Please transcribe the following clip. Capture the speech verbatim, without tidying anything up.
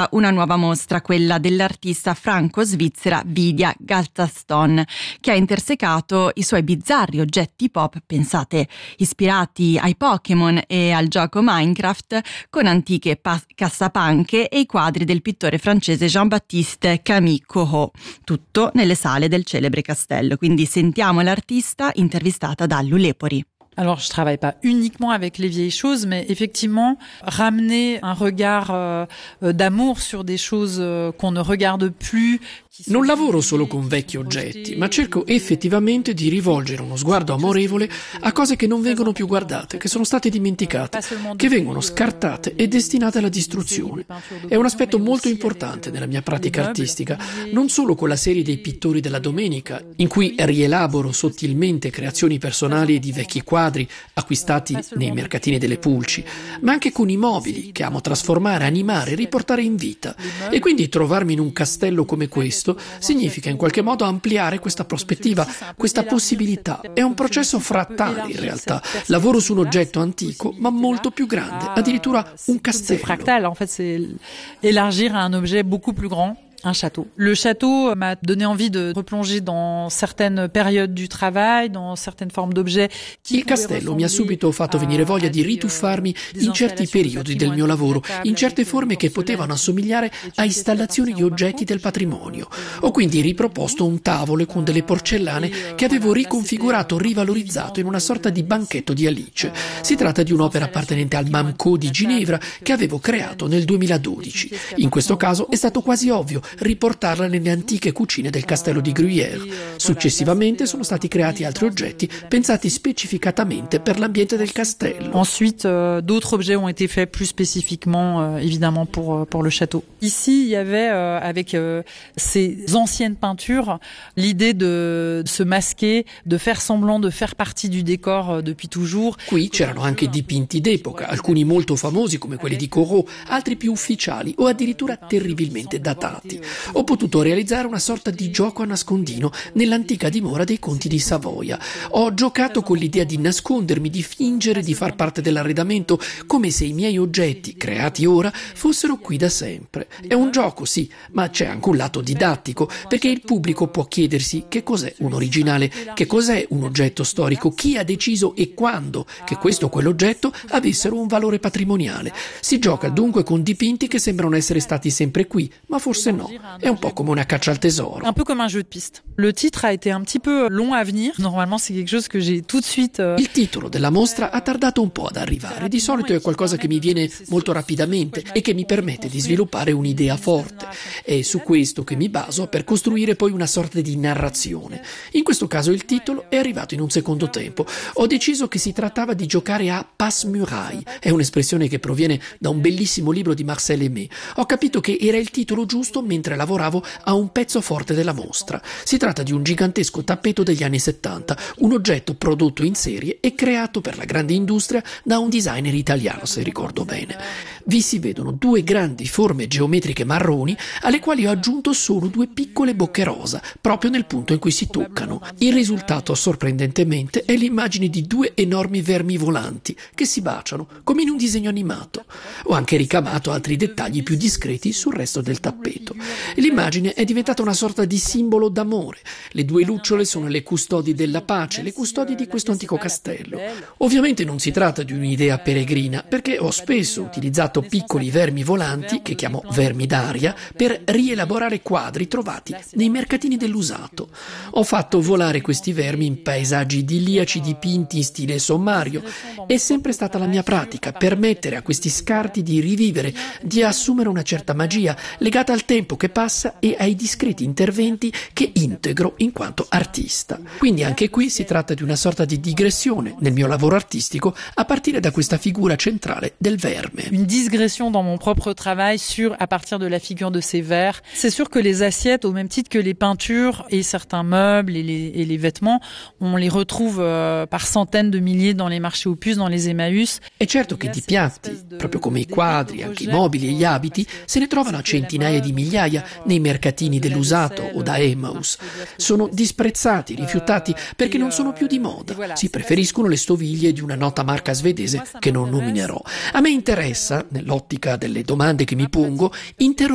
aperta una nuova mostra, quella dell'artista franco-svizzera Vidia Galtaston, che ha intersecato i suoi bizzarri oggetti pop, pensate, ispirati ai Pokémon e al gioco Minecraft, con antiche pa- cassapanche e i quadri del pittore francese Jean-Baptiste Camille Corot, tutto nelle sale del celebre castello. Quindi sentiamo l'artista intervistata da Lulepori. Alors, je travaille pas uniquement avec les vieilles choses, mais effectivement, ramener un regard euh, d'amour sur des choses euh, qu'on ne regarde plus. Non lavoro solo con vecchi oggetti, ma cerco effettivamente di rivolgere uno sguardo amorevole a cose che non vengono più guardate, che sono state dimenticate, che vengono scartate e destinate alla distruzione. È un aspetto molto importante nella mia pratica artistica, non solo con la serie dei pittori della domenica, in cui rielaboro sottilmente creazioni personali di vecchi quadri acquistati nei mercatini delle pulci, ma anche con i mobili che amo trasformare, animare, riportare in vita. E quindi trovarmi in un castello come questo significa in qualche modo ampliare questa prospettiva, questa possibilità. È un processo frattale in realtà. Lavoro su un oggetto antico ma molto più grande, addirittura un castello. C'est fractal, en fait, c'est élargir à un objet beaucoup plus grand. Un château. Le château m'a donné envie de replonger dans certaines périodes du travail, dans certaines formes d'objets. Il castello mi ha subito fatto venire voglia di rituffarmi in certi periodi del mio lavoro, in certe forme che potevano assomigliare a installazioni di oggetti del patrimonio. Ho quindi riproposto un tavolo con delle porcellane che avevo riconfigurato, rivalorizzato in una sorta di banchetto di Alice. Si tratta di un'opera appartenente al Mamco di Ginevra che avevo creato nel duemiladodici. In questo caso è stato quasi ovvio riportarla nelle antiche cucine del castello di Gruyère. Successivamente sono stati creati altri oggetti pensati specificatamente per l'ambiente del castello. Ensuite, euh, d'autres objets ont été faits plus spécifiquement, euh, évidemment, pour, pour le château. Ici, il y avait, euh, avec euh, ces anciennes peintures, l'idée de se masquer, de faire semblant de faire partie du décor euh, depuis toujours. Qui c'erano anche dipinti d'epoca, alcuni molto famosi come quelli di Corot, altri più ufficiali o addirittura terribilmente datati. Ho potuto realizzare una sorta di gioco a nascondino nell'antica dimora dei conti di Savoia. Ho giocato con l'idea di nascondermi, di fingere di far parte dell'arredamento, come se i miei oggetti, creati ora, fossero qui da sempre. È un gioco, sì, ma c'è anche un lato didattico, perché il pubblico può chiedersi che cos'è un originale, che cos'è un oggetto storico, chi ha deciso e quando che questo o quell'oggetto avessero un valore patrimoniale. Si gioca dunque con dipinti che sembrano essere stati sempre qui, ma forse no. È un po' come una caccia al tesoro. Un peu comme un jeu de piste. Le titre a été un petit peu long à venir. Normalement, c'est quelque chose que j'ai tout de suite. Euh... Il titolo della mostra ha tardato un po' ad arrivare. Di solito è qualcosa che mi viene molto rapidamente e che mi permette di sviluppare un'idea forte. È su questo che mi baso per costruire poi una sorta di narrazione. In questo caso il titolo è arrivato in un secondo tempo. Ho deciso che si trattava di giocare a passe-muraille. È un'espressione che proviene da un bellissimo libro di Marcel Aimé. Ho capito che era il titolo giusto mentre lavoravo a un pezzo forte della mostra. Si tratta di un gigantesco tappeto degli anni settanta, un oggetto prodotto in serie e creato per la grande industria da un designer italiano, se ricordo bene. Vi si vedono due grandi forme geometriche marroni alle quali ho aggiunto solo due piccole bocche rosa, proprio nel punto in cui si toccano. Il risultato, sorprendentemente, è l'immagine di due enormi vermi volanti che si baciano, come in un disegno animato. Ho anche ricamato altri dettagli più discreti sul resto del tappeto. L'immagine è diventata una sorta di simbolo d'amore. Le due lucciole sono le custodi della pace, le custodi di questo antico castello. Ovviamente non si tratta di un'idea peregrina, perché ho spesso utilizzato piccoli vermi volanti, che chiamo vermi d'aria, per rielaborare quadri trovati nei mercatini dell'usato. Ho fatto volare questi vermi in paesaggi idilliaci dipinti in stile sommario. È sempre stata la mia pratica, permettere a questi scarti di rivivere, di assumere una certa magia, legata al tempo che passa e ai discreti interventi che integro in quanto artista. Quindi anche qui si tratta di una sorta di digressione nel mio lavoro artistico a partire da questa figura centrale del verme. Une digression dans mon propre travail sur à partir de la figure de ces vers. C'est sûr que les assiettes, au même titre que les peintures et certains meubles et les, et les vêtements, on les retrouve euh, par centaines de milliers dans les marchés aux puces, dans les Emmaüs. È certo che di piatti, proprio come i quadri, anche i mobili e gli abiti, se ne trovano a centinaia di migliaia nei mercatini dell'usato o da Emmaus. Sono disprezzati, rifiutati, perché non sono più di moda. Si preferiscono le stoviglie di una nota marca svedese che non nominerò. A me interessa, nell'ottica delle domande che mi pongo, interrogare